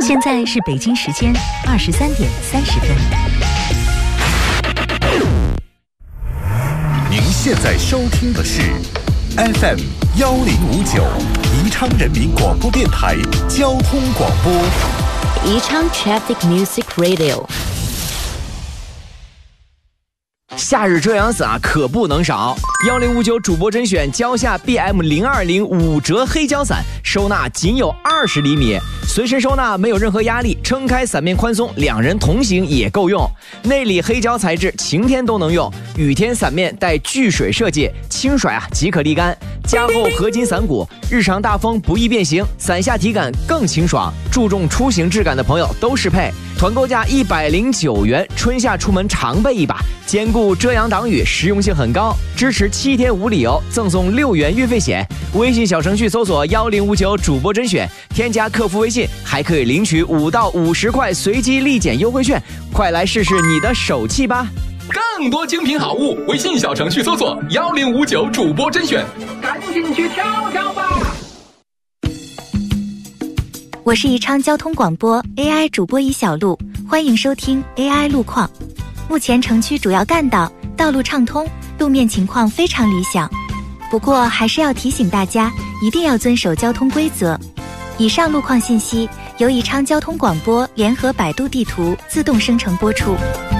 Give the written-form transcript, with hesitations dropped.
现在是北京时间23:30。 您现在收听的是 FM 1059宜昌人民广播电台交通广播。 宜昌 Traffic Music Radio。 夏日遮阳伞可不能少！1059主播甄选蕉下 BM020 5折黑胶伞，收纳仅有20厘米，随身收纳没有任何压力，撑开伞面宽松，两人同行也够用。内里黑胶材质，晴天都能用，雨天伞面带聚水设计，轻甩即可沥干。加厚合金伞骨，日常大风不易变形，伞下体感更清爽。注重出行质感的朋友都适配。团购价109元，春夏出门常备一把，兼顾遮阳挡雨，实用性很高。支持7天无理由，赠送6元运费险。微信小程序搜索1059主播甄选，添加客服微信，还可以领取5到50块随机立减优惠券。快来试试你的手气吧！ 更多精品好物，微信小程序搜索1059主播甄选，赶紧去挑挑吧！ 我是宜昌交通广播 AI 主播一小路，欢迎收听 AI 路况。目前城区主要干道道路畅通，路面情况非常理想。不过还是要提醒大家，一定要遵守交通规则。以上路况信息由宜昌交通广播联合百度地图自动生成播出。